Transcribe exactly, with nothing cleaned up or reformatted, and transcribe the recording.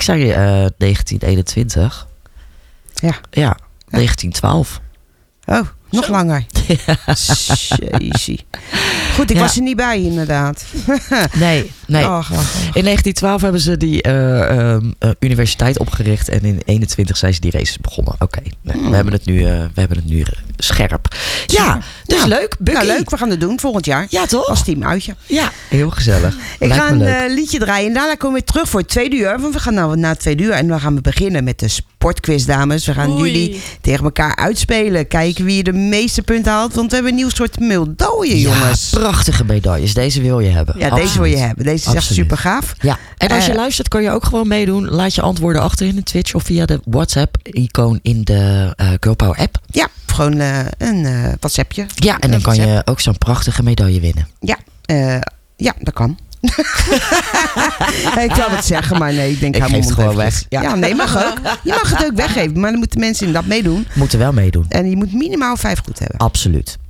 zei uh, negentien eenentwintig. Ja. Ja, negentien twaalf. Oh, nog Zo. langer. Jezus. Goed, ik Ja. was er niet bij inderdaad. Nee, nee. Oh, oh, oh. In negentien twaalf hebben ze die uh, um, uh, universiteit opgericht. En in eenentwintig zijn ze die races begonnen. Oké, okay. nee, Hmm. we hebben het nu, uh, we hebben het nu scherp. Ja, dus nou, leuk. Bucky. Nou, leuk. We gaan het doen volgend jaar. Ja, toch? Als team uitje. Ja, heel gezellig. Ik Lijkt ga me een leuk. uh, liedje draaien. En daarna komen we terug voor het tweede uur. Want we gaan nou na het tweede uur. En dan gaan we beginnen met de sportquiz, dames. We gaan Oei. jullie tegen elkaar uitspelen. Kijken wie de meeste punten haalt. Want we hebben een nieuw soort medaille, jongens. Ja, prachtige medailles. Deze wil je hebben. Ja, Absoluut. deze wil je hebben. Deze is echt Absoluut. super gaaf. Ja, en als je Uh, luistert kan je ook gewoon meedoen. Laat je antwoorden achter in de Twitch of via de WhatsApp-icoon in de uh, Girl Power app. Ja, gewoon uh, een uh, WhatsAppje. Ja, en dan kan je ook zo'n prachtige medaille winnen. Ja, uh, ja, dat kan. Ik wou het zeggen, maar nee, ik denk Ik hou geef mijn het mond gewoon even weg. dicht. Ja. Ja, nee, mag ook. Je mag het ook weggeven, maar dan moeten mensen inderdaad meedoen. Moeten wel meedoen. En je moet minimaal vijf goed hebben. Absoluut.